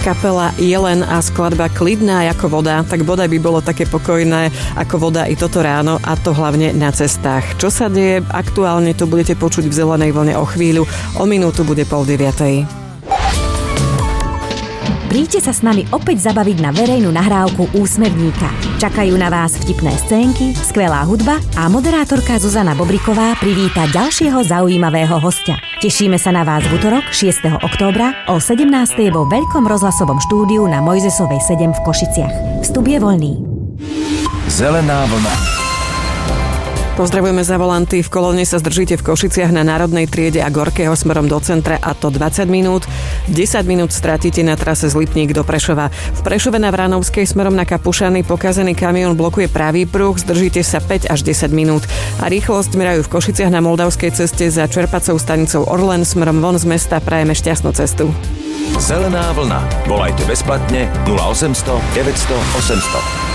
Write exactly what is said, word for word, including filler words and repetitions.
kapela Jelen a skladba Klidná ako voda, tak bodaj by bolo také pokojné ako voda i toto ráno, a to hlavne na cestách. Čo sa deje aktuálne, to budete počuť v Zelenej vlne o chvíľu. O minútu bude pol deviatej. Príďte sa s nami opäť zabaviť na verejnú nahrávku Úsmevníka. Čakajú na vás vtipné scénky, skvelá hudba a moderátorka Zuzana Bobriková privíta ďalšieho zaujímavého hostia. Tešíme sa na vás v utorok šiesteho októbra o sedemnástej vo Veľkom rozhlasovom štúdiu na Mojzesovej sedem v Košiciach. Vstup je voľný. Zelená vlna. Pozdravujeme za volanty. V kolóne sa zdržíte v Košiciach na Národnej triede a Gorkého smerom do centra, a to dvadsať minút. desať minút stratíte na trase z Lipník do Prešova. V Prešove na Vranovskej smerom na Kapušany pokazený kamión blokuje pravý pruh, zdržíte sa päť až desať minút. A rýchlosť merajú v Košiciach na Moldavskej ceste za čerpacou stanicou Orlen smerom von z mesta. Prajeme šťastnú cestu. Zelená vlna. Volajte bezplatne nula osemsto deväťsto osemsto.